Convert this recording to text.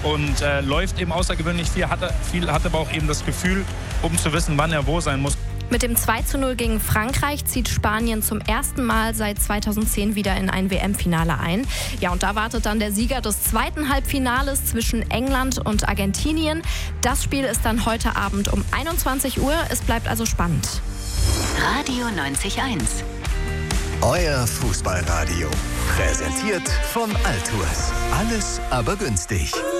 und läuft eben außergewöhnlich viel, hat aber auch eben das Gefühl, um zu wissen, wann er wo sein muss. Mit dem 2:0 gegen Frankreich zieht Spanien zum ersten Mal seit 2010 wieder in ein WM-Finale ein. Ja, und da wartet dann der Sieger des zweiten Halbfinales zwischen England und Argentinien. Das Spiel ist dann heute Abend um 21 Uhr. Es bleibt also spannend. Radio 90.1. Euer Fußballradio. Präsentiert von Altours. Alles aber günstig.